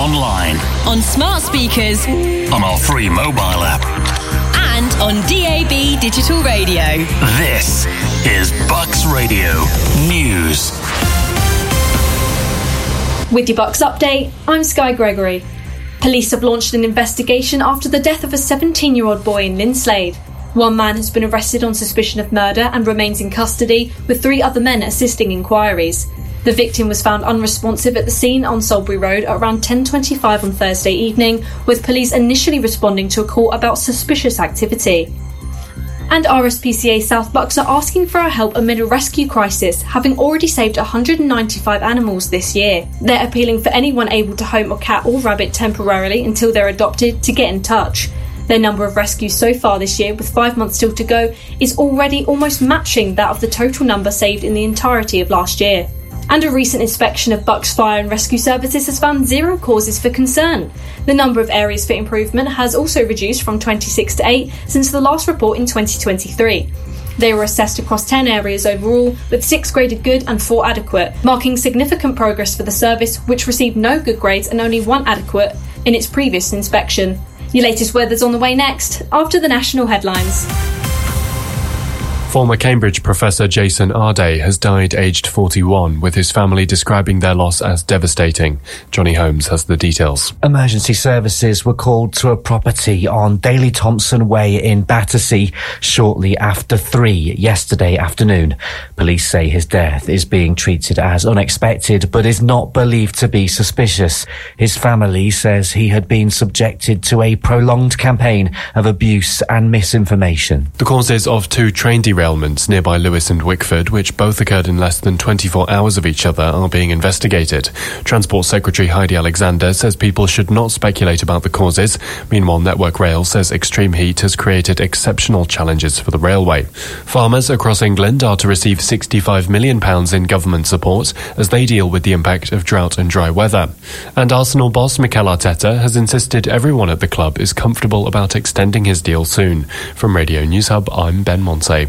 online, on smart speakers, on our free mobile app, and on DAB digital radio. This is Bucks Radio News. With your Bucks update, I'm Sky Gregory. Police have launched an investigation after the death of a 17-year-old boy in Linslade. One man has been arrested on suspicion of murder and remains in custody, with 3 other men assisting inquiries. The victim was found unresponsive at the scene on Salisbury Road at around 10:25 on Thursday evening, with police initially responding to a call about suspicious activity. And RSPCA South Bucks are asking for our help amid a rescue crisis, having already saved 195 animals this year. They're appealing for anyone able to home a cat or rabbit temporarily until they're adopted to get in touch. Their number of rescues so far this year, with 5 months still to go, is already almost matching that of the total number saved in the entirety of last year. And a recent inspection of Bucks Fire and Rescue Services has found 0 causes for concern. The number of areas for improvement has also reduced from 26 to 8 since the last report in 2023. They were assessed across 10 areas overall, with 6 graded good and 4 adequate, marking significant progress for the service, which received no good grades and only 1 adequate in its previous inspection. Your latest weather's on the way next, after the national headlines. Former Cambridge professor Jason Arday has died aged 41, with his family describing their loss as devastating. Johnny Holmes has the details. Emergency services were called to a property on Daley Thompson Way in Battersea shortly after 3 yesterday afternoon. Police say his death is being treated as unexpected, but is not believed to be suspicious. His family says he had been subjected to a prolonged campaign of abuse and misinformation. The causes of 2 train derailments nearby Lewes and Wickford, which both occurred in less than 24 hours of each other, are being investigated. Transport Secretary Heidi Alexander says people should not speculate about the causes. Meanwhile, Network Rail says extreme heat has created exceptional challenges for the railway. Farmers across England are to receive £65 million in government support as they deal with the impact of drought and dry weather. And Arsenal boss Mikel Arteta has insisted everyone at the club is comfortable about extending his deal soon. From Radio News Hub, I'm Ben Monse.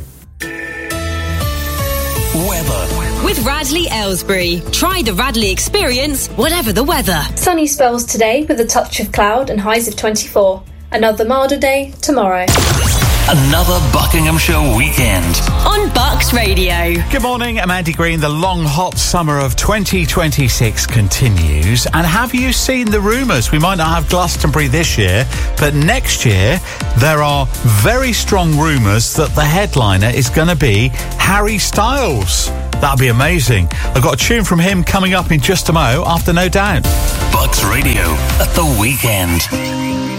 Weather. With Radley Aylesbury. Try the Radley experience, whatever the weather. Sunny spells today with a touch of cloud and highs of 24. Another milder day tomorrow. Another Buckinghamshire weekend. On Bucks Radio. Good morning, I'm Andy Green. The long, hot summer of 2026 continues. And have you seen the rumours? We might not have Glastonbury this year, but next year there are very strong rumours that the headliner is going to be Harry Styles. That'd be amazing. I've got a tune from him coming up in just a mo after No Doubt. Bucks Radio at the weekend.